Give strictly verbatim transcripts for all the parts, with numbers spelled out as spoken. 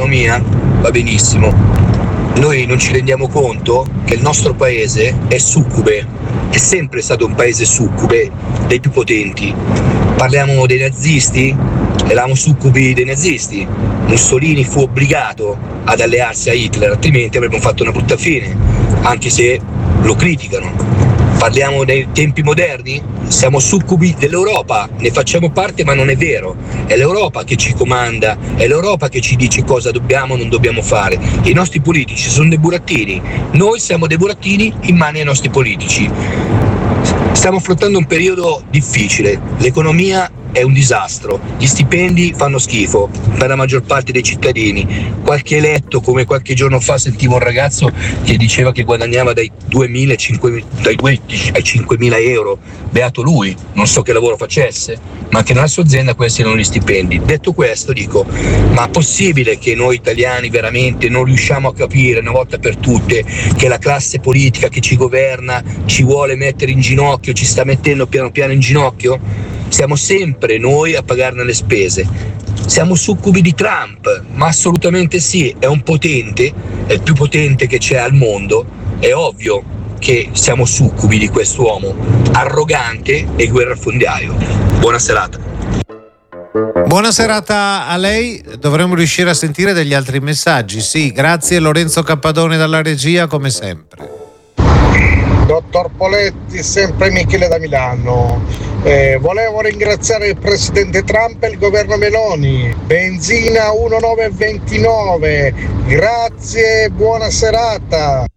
l'economia, va benissimo. Noi non ci rendiamo conto che il nostro paese è succube, è sempre stato un paese succube dei più potenti. Parliamo dei nazisti, eravamo succubi dei nazisti. Mussolini fu obbligato ad allearsi a Hitler, altrimenti avremmo fatto una brutta fine, anche se lo criticano. Parliamo dei tempi moderni? Siamo succubi dell'Europa, ne facciamo parte, ma non è vero. È l'Europa che ci comanda, è l'Europa che ci dice cosa dobbiamo o non dobbiamo fare. I nostri politici sono dei burattini, noi siamo dei burattini in mano ai nostri politici. Stiamo affrontando un periodo difficile, l'economia è un disastro, gli stipendi fanno schifo per la maggior parte dei cittadini. Qualche eletto, come qualche giorno fa sentivo un ragazzo che diceva che guadagnava dai duemila ai cinquemila euro, beato lui, non so che lavoro facesse, ma che nella sua azienda questi erano gli stipendi. Detto questo dico, ma è possibile che noi italiani veramente non riusciamo a capire una volta per tutte che la classe politica che ci governa ci vuole mettere in ginocchio, ci sta mettendo piano piano in ginocchio? Siamo sempre noi a pagarne le spese. Siamo succubi di Trump, ma assolutamente sì, è un potente, è il più potente che c'è al mondo, è ovvio che siamo succubi di quest'uomo arrogante e guerrafondaio. Buona serata. Buona serata a lei, dovremmo riuscire a sentire degli altri messaggi. Sì, grazie Lorenzo Cappadone dalla regia come sempre. Dottor Poletti, sempre Michele da Milano. Eh, volevo ringraziare il presidente Trump e il governo Meloni. Benzina uno virgola nove ventinove. Grazie, buona serata.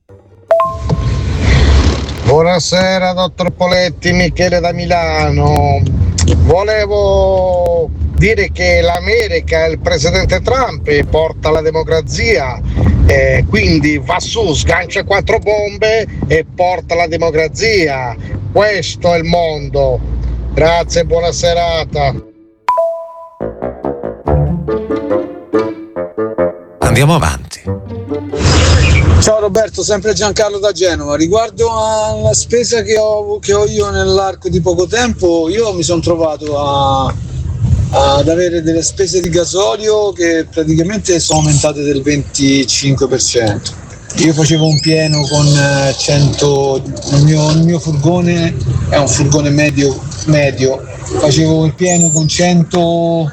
Buonasera dottor Poletti, Michele da Milano. Volevo dire che l'America e il presidente Trump porta la democrazia, eh, quindi va su, sgancia quattro bombe e porta la democrazia. Questo è il mondo. Grazie, buona serata. Andiamo avanti. Ciao Roberto, sempre Giancarlo da Genova. Riguardo alla spesa che ho, che ho io nell'arco di poco tempo, io mi sono trovato a, ad avere delle spese di gasolio che praticamente sono aumentate del venticinque per cento. Io facevo un pieno con cento, il mio, il mio furgone è un furgone medio, medio, facevo il pieno con centodieci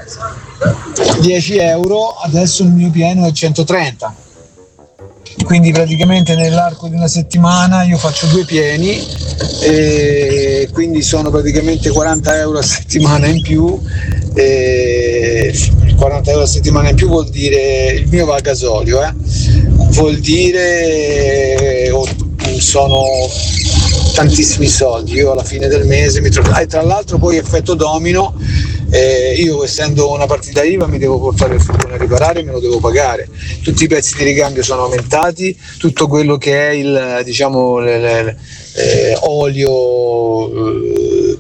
euro, adesso il mio pieno è centotrenta. Quindi praticamente nell'arco di una settimana io faccio due pieni e quindi sono praticamente quaranta euro a settimana in più. E quaranta euro a settimana in più vuol dire, il mio va a gasolio, eh? vuol dire oh, sono tantissimi soldi. Io alla fine del mese mi trovo, ah, tra l'altro poi effetto domino, eh, io essendo una partita I V A mi devo portare il furgone a riparare, me lo devo pagare, tutti i pezzi di ricambio sono aumentati, tutto quello che è il diciamo le, le, eh, olio, eh,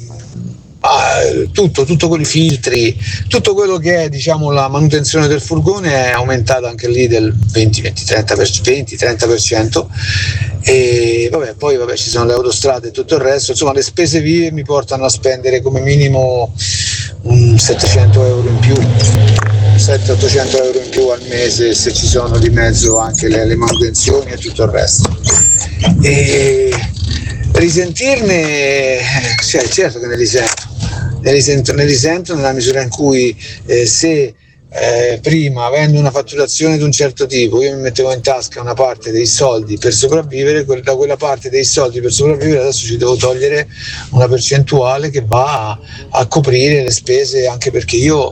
ah, tutto, tutto quei filtri, tutto quello che è diciamo la manutenzione del furgone è aumentata anche lì del venti trenta per cento. E vabbè, poi vabbè, ci sono le autostrade e tutto il resto, insomma le spese vive mi portano a spendere come minimo un settecento euro in più, settecento ottocento euro in più al mese, se ci sono di mezzo anche le, le manutenzioni e tutto il resto. E risentirne, cioè, certo che ne risento, ne risento, ne risento nella misura in cui eh, se Eh, prima, avendo una fatturazione di un certo tipo, io mi mettevo in tasca una parte dei soldi per sopravvivere, da quella parte dei soldi per sopravvivere adesso ci devo togliere una percentuale che va a, a coprire le spese, anche perché io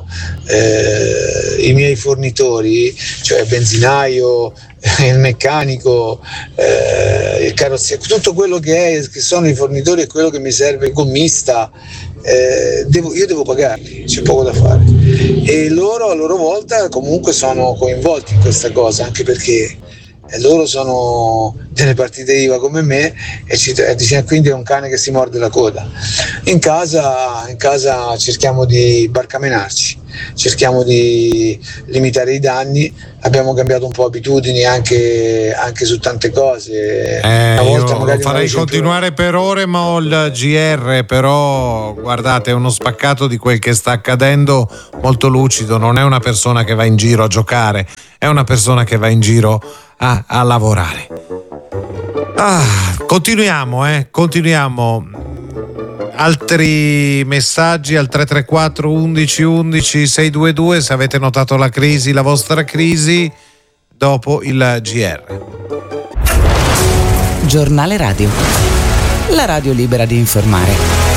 eh, i miei fornitori, cioè il benzinaio, il meccanico, eh, il carrozziere, tutto quello che, è, che sono i fornitori e quello che mi serve, il gommista, eh, devo, io devo pagarli, c'è poco da fare, e loro a loro volta comunque sono coinvolti in questa cosa, anche perché eh, loro sono delle partite I V A come me e, ci, e quindi è un cane che si morde la coda. In casa, in casa cerchiamo di barcamenarci, cerchiamo di limitare i danni, abbiamo cambiato un po' abitudini anche, anche su tante cose. Eh, Una volta io magari farei continuare per ore, ma ho il G R, però guardate, è uno spaccato di quel che sta accadendo molto lucido, non è una persona che va in giro a giocare, è una persona che va in giro a, a lavorare. Ah, continuiamo, eh, continuiamo. Altri messaggi al tre tre quattro undici undici seicentoventidue se avete notato la crisi, la vostra crisi dopo il G R. Giornale Radio, la radio libera di informare.